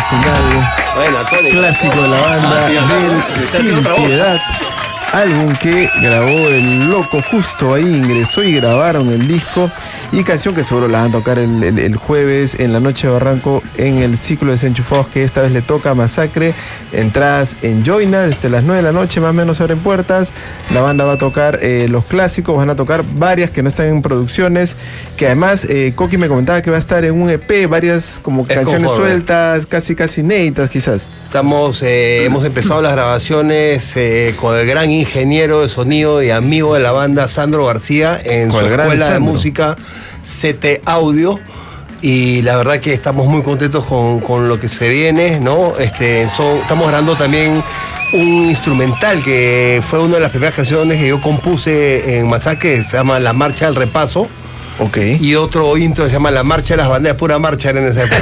el final. Bueno, clásico de la banda del Sin Piedad. Álbum que grabó el Loco, justo ahí ingresó y grabaron el disco. Y canción que seguro la van a tocar el jueves en la noche de Barranco en el ciclo de Desenchufados, que esta vez le toca Masacre. Entradas en Joina desde las 9 de la noche, más o menos abren puertas. La banda va a tocar los clásicos, van a tocar varias que no están en producciones, que además Coqui me comentaba que va a estar en un EP, varias como canciones sueltas, casi inéditas quizás. Hemos empezado las grabaciones con el gran ingeniero de sonido y amigo de la banda Sandro García en su escuela de música CT Audio, y la verdad que estamos muy contentos con lo que se viene, ¿no? Estamos grabando también un instrumental que fue una de las primeras canciones que yo compuse en Masacre, se llama La Marcha del Repaso. Okay. Y otro intro se llama La Marcha de las Banderas, pura marcha en esa época.